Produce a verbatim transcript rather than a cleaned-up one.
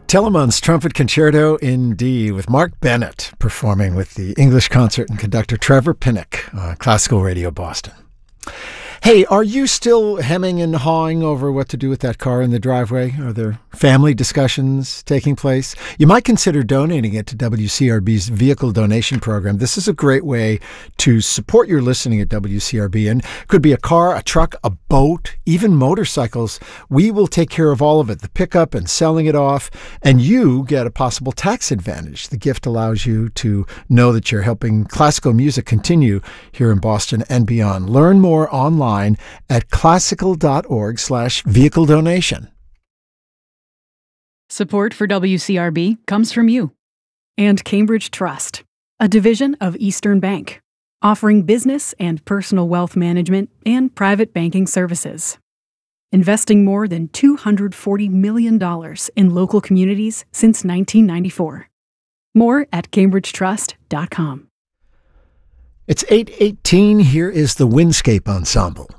Telemann's Trumpet Concerto in D with Mark Bennett performing with the English concert and conductor Trevor Pinnock on Classical Radio Boston. Hey, are you still hemming and hawing over what to do with that car in the driveway? Are there family discussions taking place? You might consider donating it to W C R B's vehicle donation program. This is a great way to support your listening at W C R B. And it could be a car, a truck, a boat, even motorcycles. We will take care of all of it, the pickup and selling it off, and you get a possible tax advantage. The gift allows you to know that you're helping classical music continue here in Boston and beyond. Learn more online at classical.org slash vehicle donation. Support for W C R B comes from you and Cambridge Trust, a division of Eastern Bank, offering business and personal wealth management and private banking services. Investing more than two hundred forty million dollars in local communities since nineteen ninety-four. More at cambridge trust dot com. It's eight eighteen. Here is the Windscape Ensemble.